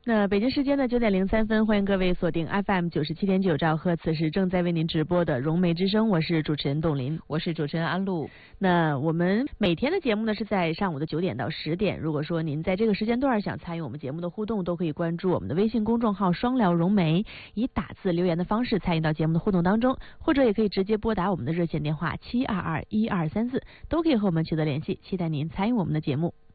那北京时间的9:03，欢迎各位锁定 FM 97.9兆赫，此时正在为您直播的融媒之声，我是主持人董琳， 我是主持人安露。 那我们每天的节目呢是在上午的9点到10点，如果说您在这个时间段想参与我们节目的互动，都可以关注我们的微信公众号双聊融媒，以打字留言的方式参与到节目的互动当中，或者也可以直接拨打我们的热线电话7221234，都可以和我们取得联系，期待您参与我们的节目。